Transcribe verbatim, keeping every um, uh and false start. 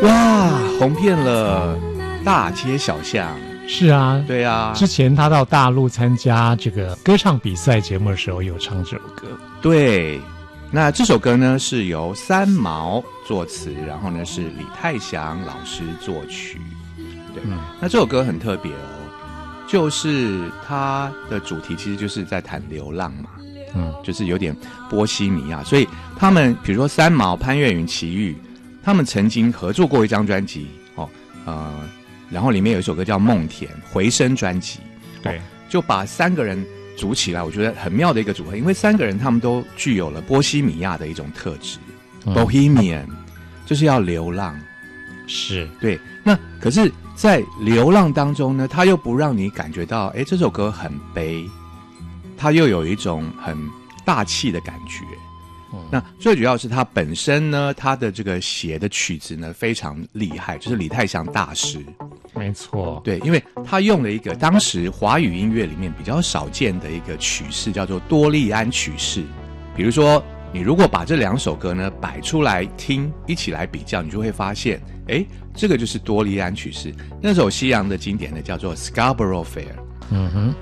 哇，红遍了大街小巷。 是啊， 对啊， 之前他到大陆参加这个歌唱比赛节目的时候有唱这首歌。 对，那这首歌呢是由三毛作词，然后呢是李泰祥老师作曲。对、嗯，那这首歌很特别哦，就是它的主题其实就是在谈流浪嘛，嗯，就是有点波西米亚，所以他们比如说三毛、潘越云、齐豫，他们曾经合作过一张专辑哦，呃。然后里面有一首歌叫《梦田》，回声专辑， 对、哦， 就把三个人组起来，我觉得很妙的一个组合，因为三个人他们都具有了波西米亚的一种特质、嗯、，Bohemian 就是要流浪， 是对。那可是，在流浪当中呢，他又不让你感觉到，哎，这首歌很悲，他又有一种很大气的感觉。那最主要是他本身呢，他的这个写的曲子呢非常厉害，就是李泰祥大师。 没错， 对，因为他用了一个当时华语音乐里面比较少见的一个曲式，叫做多利安曲式。比如说，你如果把这两首歌呢摆出来听，一起来比较，你就会发现，哎，这个就是多利安曲式。那首西洋的经典呢叫做 Scarborough Fair。 嗯哼，